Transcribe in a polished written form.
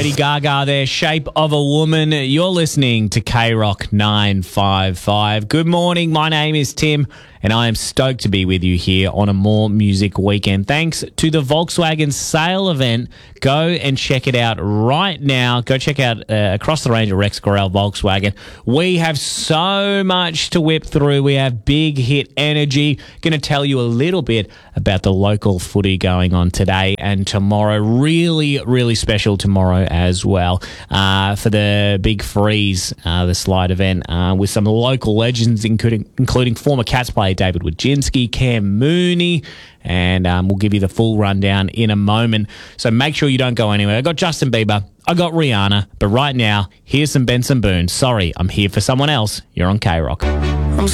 Lady Gaga there, Shape of a Woman. You're listening to K-Rock 955. Good morning. My name is Tim, and I am stoked to be with you here on a More Music Weekend. Thanks to the Volkswagen sale event. Go and check it out right now. Go check out across the range of Rex Gorell Volkswagen. We have so much to whip through. We have big hit energy. Going to tell you a little bit about the local footy going on today and tomorrow. Really, really special tomorrow as well for the Big Freeze, the slide event with some local legends, including former Cats player David Wojcinski, Cam Mooney, and we'll give you the full rundown in a moment. So make sure you don't go anywhere. I got Justin Bieber, I got Rihanna, but right now, here's some Benson Boone. Sorry, I'm here for someone else. You're on K-Rock.